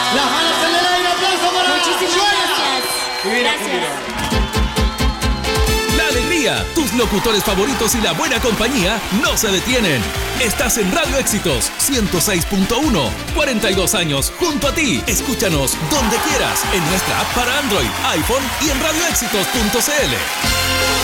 Las manos en el aire, aplauso para Muchísimas Joana. gracias. Gracias. La alegría, tus locutores favoritos y la buena compañía no se detienen. Estás en Radio Éxitos 106.1. 42 años junto a ti. Escúchanos donde quieras en nuestra app para Android, iPhone y en radioéxitos.cl.